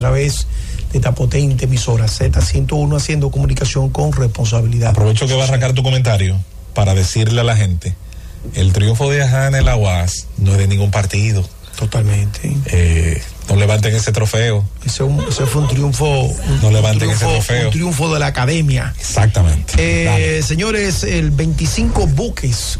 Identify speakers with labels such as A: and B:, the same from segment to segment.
A: A través de esta potente emisora Z101, haciendo comunicación con responsabilidad.
B: Aprovecho que va a arrancar tu comentario para decirle a la gente, el triunfo de Ajá en la UAS no es de ningún partido.
A: Totalmente.
B: No levanten ese trofeo.
A: Ese fue un triunfo.
B: No levanten ese trofeo.
A: Un triunfo de la academia.
B: Exactamente.
A: Señores, el 25 buques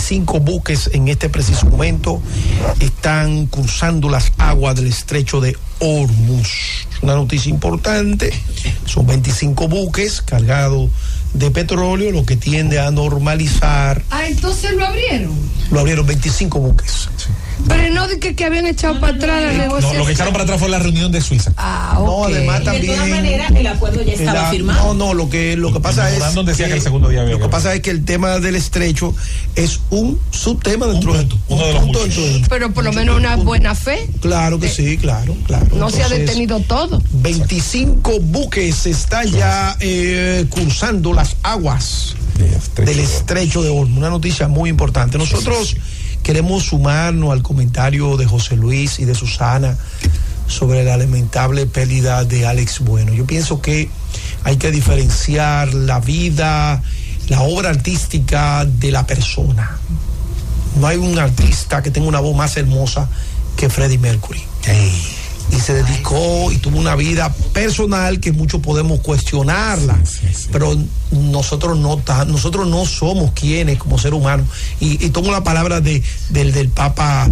A: en este preciso momento están cruzando las aguas del estrecho de Hormuz. Una noticia importante. Son 25 buques cargados de petróleo, lo que tiende a normalizar.
C: Entonces lo abrieron.
A: Lo abrieron 25 buques.
B: Sí.
C: Pero no de que habían echado para atrás la negociación.
B: No, lo que echaron para atrás fue la reunión de Suiza.
A: Okay. No, además también.
D: De todas maneras, el acuerdo ya estaba firmado.
A: No, lo que pasa es.
B: Decía que el segundo día
A: lo que pasa es que el tema del estrecho es un subtema dentro de
B: uno de los muchos.
C: Pero por lo menos una buena fe.
A: Claro que sí, claro.
C: No se ha detenido todo.
A: 25 buques están ya cruzando las aguas del estrecho de Hormuz. Una noticia muy importante. Nosotros queremos sumarnos al comentario de José Luis y de Susana sobre la lamentable pérdida de Alex Bueno. Yo pienso que hay que diferenciar la vida, la obra artística de la persona. No hay un artista que tenga una voz más hermosa que Freddie Mercury. Y se dedicó y tuvo una vida personal que muchos podemos cuestionarla, pero nosotros no somos quienes como ser humano, y tomo la palabra del Papa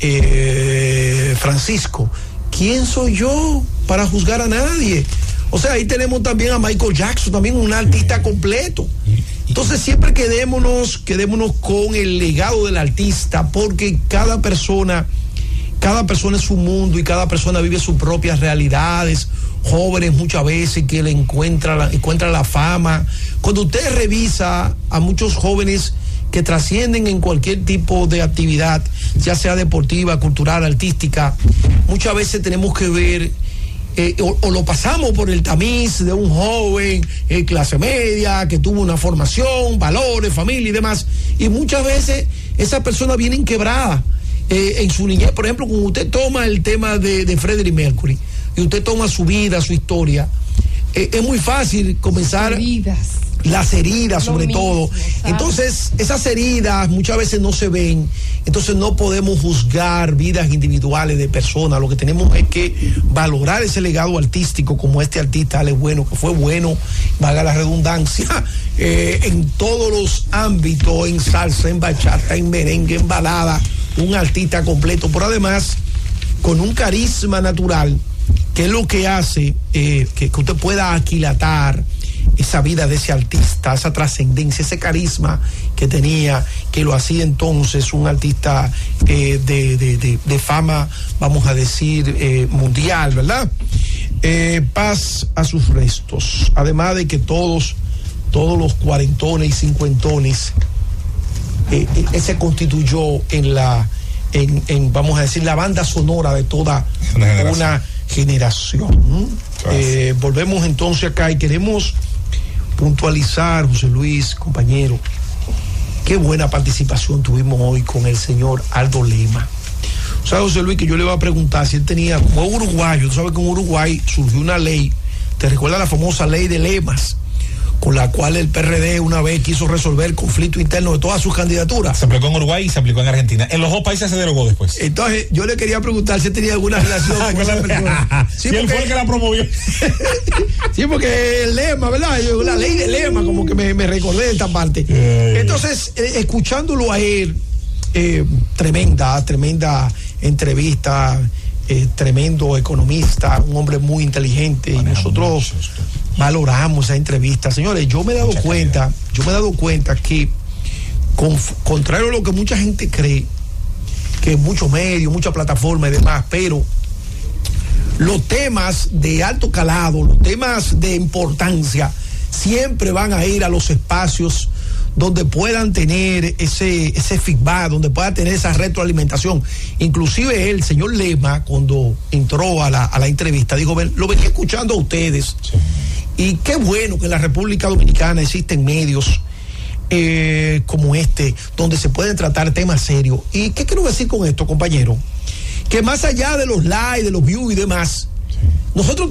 A: Francisco. ¿Quién soy yo para juzgar a nadie? O sea, ahí tenemos también a Michael Jackson, también un artista completo. Entonces siempre quedémonos con el legado del artista, porque cada persona es un mundo y cada persona vive sus propias realidades. Jóvenes muchas veces que le encuentran la fama. Cuando usted revisa a muchos jóvenes que trascienden en cualquier tipo de actividad, ya sea deportiva, cultural, artística, muchas veces tenemos que ver o lo pasamos por el tamiz de un joven clase media que tuvo una formación, valores, familia y demás, y muchas veces esa persona viene inquebrada en su niñez. Por ejemplo, cuando usted toma el tema de Freddie Mercury y usted toma su vida, su historia, es muy fácil comenzar las heridas sobre todo. Entonces esas heridas muchas veces no se ven, entonces no podemos juzgar vidas individuales de personas. Lo que tenemos es que valorar ese legado artístico, como este artista Alex Bueno, que fue bueno, valga la redundancia, en todos los ámbitos, en salsa, en bachata, en merengue, en balada, un artista completo, pero además con un carisma natural, que es lo que hace que usted pueda aquilatar esa vida de ese artista, esa trascendencia, ese carisma que tenía, que lo hacía entonces un artista de fama, vamos a decir, mundial, ¿verdad? Paz a sus restos. Además de que todos los cuarentones y cincuentones, se constituyó vamos a decir, la banda sonora de toda una generación. Volvemos entonces acá y queremos puntualizar, José Luis, compañero, qué buena participación tuvimos hoy con el señor Aldo Lema. O sea, José Luis, que yo le iba a preguntar si él tenía, como uruguayo, tú sabes que en Uruguay surgió una ley, ¿te recuerdas la famosa ley de lemas? Con la cual el PRD una vez quiso resolver el conflicto interno de todas sus candidaturas.
B: Se aplicó en Uruguay y se aplicó en Argentina. En los dos países se derogó después.
A: Entonces, yo le quería preguntar si tenía alguna relación con esa persona.
B: Sí, él fue el que la promovió.
A: Sí, porque el lema, ¿verdad? La ley de lema, como que me recordé de esta parte. Entonces, escuchándolo a él, tremenda entrevista, tremendo economista, un hombre muy inteligente, y nosotros valoramos esa entrevista. Señores, yo me he dado cuenta que, contrario a lo que mucha gente cree, que muchos medios, muchas plataformas y demás, pero los temas de alto calado, los temas de importancia, siempre van a ir a los espacios donde puedan tener ese feedback, donde pueda tener esa retroalimentación. Inclusive el señor Lema, cuando entró a la entrevista, dijo, lo venía escuchando a ustedes. Sí. Y qué bueno que en la República Dominicana existen medios como este, donde se pueden tratar temas serios. ¿Y qué quiero decir con esto, compañero? Que más allá de los likes, de los views y demás, Nosotros